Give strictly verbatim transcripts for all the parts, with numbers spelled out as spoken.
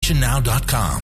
action now dot com.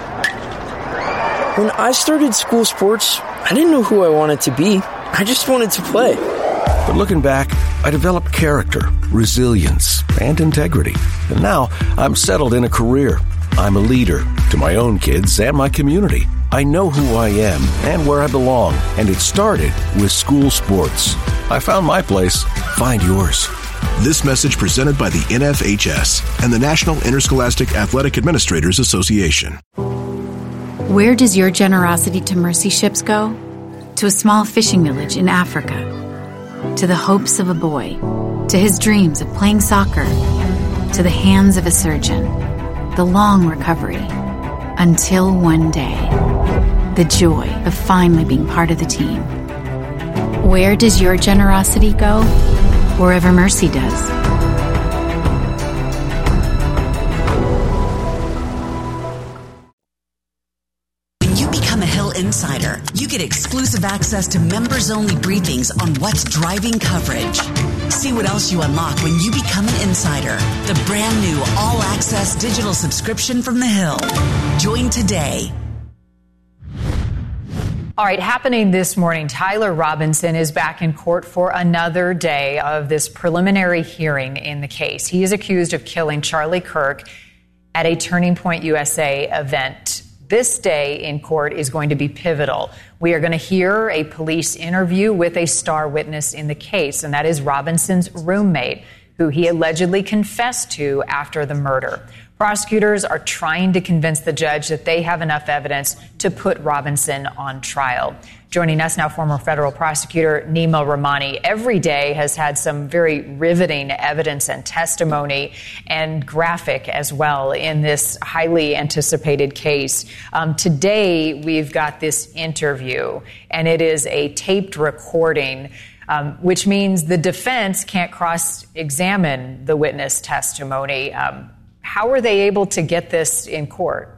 When I started school sports, I didn't know who I wanted to be. I just wanted to play. But looking back, I developed character, resilience, and integrity. And now I'm settled in a career. I'm a leader to my own kids and my community. I know who I am and where I belong, and it started with school sports. I found my place. Find yours. This message presented by the N F H S and the National Interscholastic Athletic Administrators Association. Where does your generosity to mercy ships go? To a small fishing village in Africa. To the hopes of a boy. To his dreams of playing soccer. To the hands of a surgeon. The long recovery. Until one day. The joy of finally being part of the team. Where does your generosity go? Wherever mercy does. When you become a Hill Insider, you get exclusive access to members-only briefings on what's driving coverage. See what else you unlock when you become an insider. The brand new all-access digital subscription from The Hill. Join today. All right, happening this morning, Tyler Robinson is back in court for another day of this preliminary hearing in the case. He is accused of killing Charlie Kirk at a Turning Point U S A event. This day in court is going to be pivotal. We are going to hear a police interview with a star witness in the case, and that is Robinson's roommate, who he allegedly confessed to after the murder. Prosecutors are trying to convince the judge that they have enough evidence to put Robinson on trial. Joining us now, former federal prosecutor Nima Rahmani. Every day has had some very riveting evidence and testimony, and graphic as well, in this highly anticipated case. Um, today, we've got this interview, and it is a taped recording, um, which means the defense can't cross-examine the witness testimony. Um, How are they able to get this in court?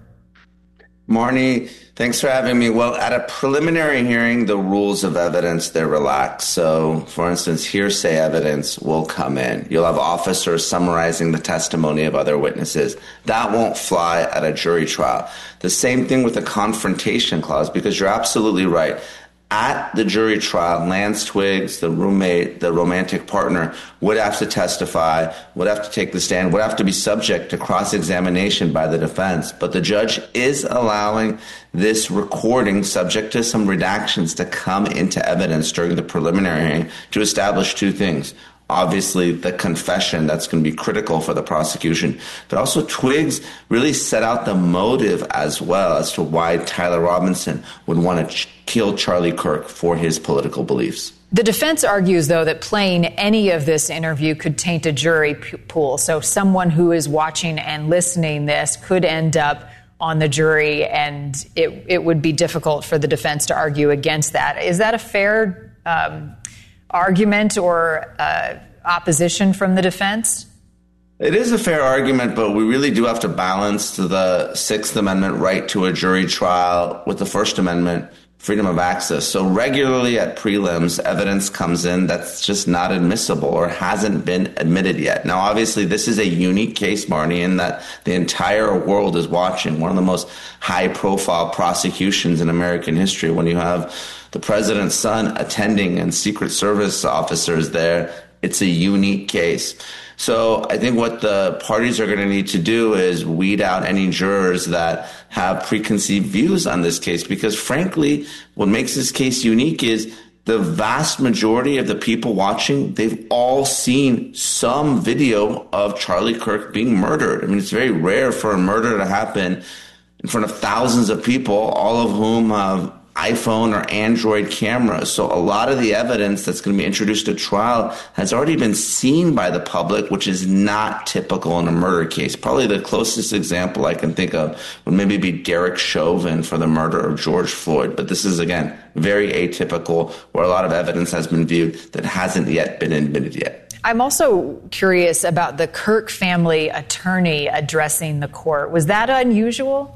Marnie, thanks for having me. Well, at a preliminary hearing, the rules of evidence, they're relaxed. So, for instance, hearsay evidence will come in. You'll have officers summarizing the testimony of other witnesses. That won't fly at a jury trial. The same thing with the confrontation clause, because you're absolutely right. At the jury trial, Lance Twiggs, the roommate, the romantic partner, would have to testify, would have to take the stand, would have to be subject to cross-examination by the defense. But the judge is allowing this recording, subject to some redactions, to come into evidence during the preliminary hearing to establish two things. Obviously, the confession, that's going to be critical for the prosecution. But also, Twiggs really set out the motive as well as to why Tyler Robinson would want to ch- kill Charlie Kirk for his political beliefs. The defense argues, though, that playing any of this interview could taint a jury p- pool. So someone who is watching and listening this could end up on the jury, and it, it would be difficult for the defense to argue against that. Is that a fair um argument or uh, opposition from the defense? It is a fair argument, but we really do have to balance the Sixth Amendment right to a jury trial with the First Amendment freedom of access. So regularly at prelims, evidence comes in that's just not admissible or hasn't been admitted yet. Now, obviously, this is a unique case, Marnie, in that the entire world is watching. One of the most high-profile prosecutions in American history, when you have the president's son attending and Secret Service officers there. It's a unique case. So I think what the parties are going to need to do is weed out any jurors that have preconceived views on this case, because frankly, what makes this case unique is the vast majority of the people watching, they've all seen some video of Charlie Kirk being murdered. I mean, it's very rare for a murder to happen in front of thousands of people, all of whom have iPhone or Android cameras. So a lot of the evidence that's going to be introduced at trial has already been seen by the public, which is not typical in a murder case. Probably the closest example I can think of would maybe be Derek Chauvin for the murder of George Floyd. But this is, again, very atypical, where a lot of evidence has been viewed that hasn't yet been admitted yet. I'm also curious about the Kirk family attorney addressing the court. Was that unusual?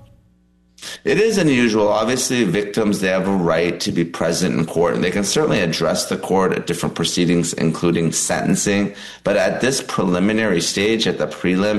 It is unusual. Obviously, victims, they have a right to be present in court, and they can certainly address the court at different proceedings, including sentencing. But at this preliminary stage, at the prelim,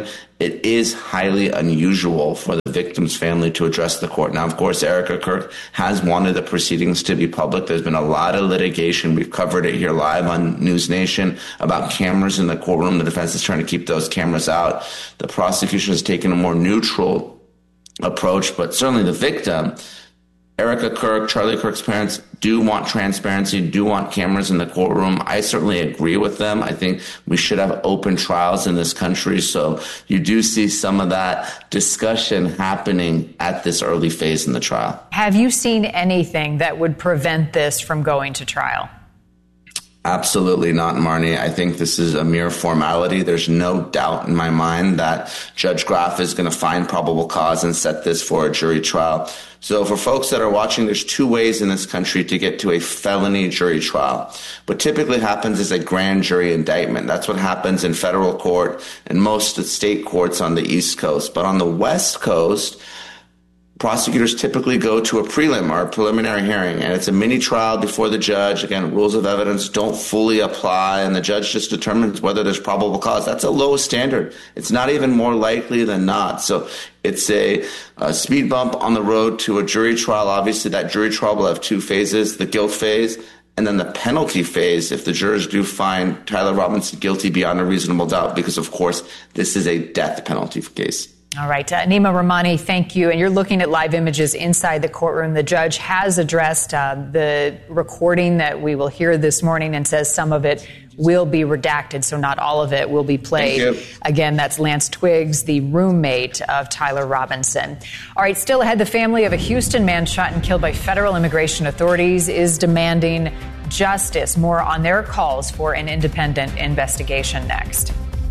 it is highly unusual for the victim's family to address the court. Now, of course, Erica Kirk has wanted the proceedings to be public. There's been a lot of litigation. We've covered it here live on News Nation about cameras in the courtroom. The defense is trying to keep those cameras out. The prosecution has taken a more neutral approach, but certainly the victim, Erica Kirk, Charlie Kirk's parents, do want transparency, do want cameras in the courtroom. I certainly agree with them. I think we should have open trials in this country. So you do see some of that discussion happening at this early phase in the trial. Have you seen anything that would prevent this from going to trial? Absolutely not, Marnie. I think this is a mere formality. There's no doubt in my mind that Judge Graff is going to find probable cause and set this for a jury trial. So for folks that are watching, there's two ways in this country to get to a felony jury trial. What typically happens is a grand jury indictment. That's what happens in federal court and most of the state courts on the East Coast. But on the West Coast, prosecutors typically go to a prelim or a preliminary hearing, and it's a mini trial before the judge. Again, rules of evidence don't fully apply, and the judge just determines whether there's probable cause. That's a low standard. It's not even more likely than not. So it's a, a speed bump on the road to a jury trial. Obviously, that jury trial will have two phases, the guilt phase and then the penalty phase if the jurors do find Tyler Robinson guilty beyond a reasonable doubt, because, of course, this is a death penalty case. All right. Uh, Nima Rahmani, thank you. And you're looking at live images inside the courtroom. The judge has addressed uh, the recording that we will hear this morning and says some of it will be redacted, so not all of it will be played. Again, that's Lance Twiggs, the roommate of Tyler Robinson. All right, still ahead, the family of a Houston man shot and killed by federal immigration authorities is demanding justice. More on their calls for an independent investigation next.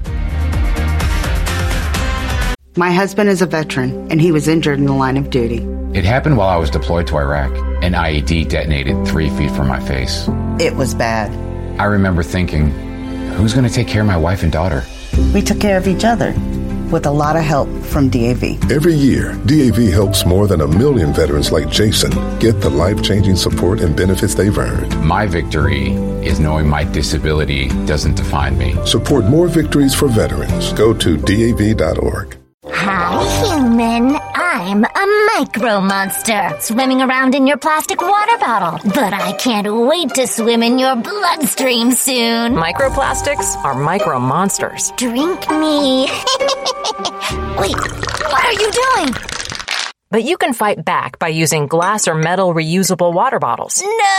My husband is a veteran, and he was injured in the line of duty. It happened while I was deployed to Iraq. An I E D detonated three feet from my face. It was bad. I remember thinking, who's going to take care of my wife and daughter? We took care of each other, with a lot of help from D A V. Every year, D A V helps more than a million veterans like Jason get the life-changing support and benefits they've earned. My victory is knowing my disability doesn't define me. Support more victories for veterans. Go to D A V dot org. Hi, human. I'm a micro monster swimming around in your plastic water bottle. But I can't wait to swim in your bloodstream soon. Microplastics are micro monsters. Drink me. Wait, what are you doing? But you can fight back by using glass or metal reusable water bottles.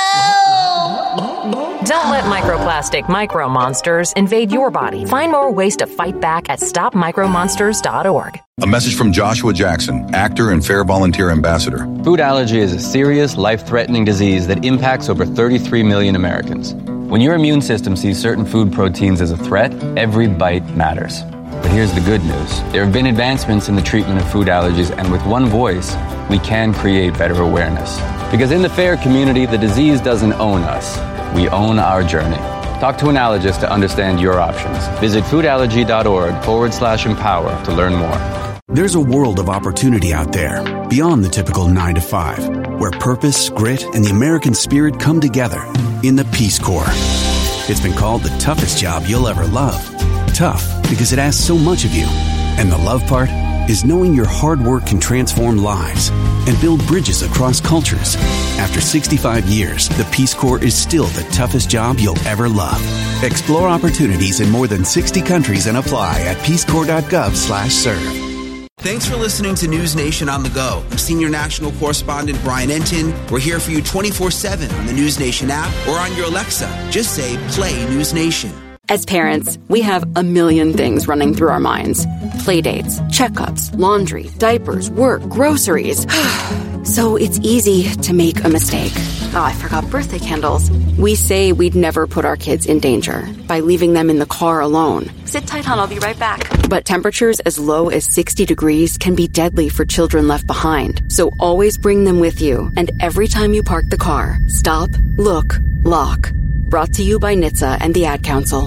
No! Don't let microplastic micro monsters invade your body. Find more ways to fight back at stop micro monsters dot org. A message from Joshua Jackson, actor and Fair Volunteer Ambassador. Food allergy is a serious, life-threatening disease that impacts over thirty-three million Americans. When your immune system sees certain food proteins as a threat, every bite matters. But here's the good news. There have been advancements in the treatment of food allergies, and with one voice, we can create better awareness. Because in the FAIR community, the disease doesn't own us. We own our journey. Talk to an allergist to understand your options. Visit foodallergy.org forward slash empower to learn more. There's a world of opportunity out there, beyond the typical nine to five, where purpose, grit, and the American spirit come together in the Peace Corps. It's been called the toughest job you'll ever love. Tough because it asks so much of you. And the love part is knowing your hard work can transform lives and build bridges across cultures. After sixty-five years, the Peace Corps is still the toughest job you'll ever love. Explore opportunities in more than sixty countries and apply at peacecorps.gov slash serve. Thanks for listening to News Nation on the go. I'm Senior National Correspondent Brian Entin. We're here for you twenty-four seven on the News Nation app or on your Alexa. Just say, play News Nation. As parents, we have a million things running through our minds. Playdates, checkups, laundry, diapers, work, groceries. So it's easy to make a mistake. Oh, I forgot birthday candles. We say we'd never put our kids in danger by leaving them in the car alone. Sit tight, hon, I'll be right back. But temperatures as low as sixty degrees can be deadly for children left behind. So always bring them with you. And every time you park the car, stop, look, lock. Brought to you by N H T S A and the Ad Council.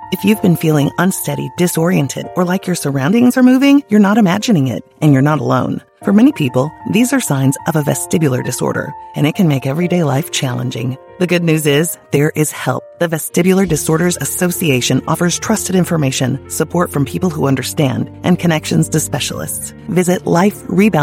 If you've been feeling unsteady, disoriented, or like your surroundings are moving, you're not imagining it, and you're not alone. For many people, these are signs of a vestibular disorder, and it can make everyday life challenging. The good news is, there is help. The Vestibular Disorders Association offers trusted information, support from people who understand, and connections to specialists. Visit life rebound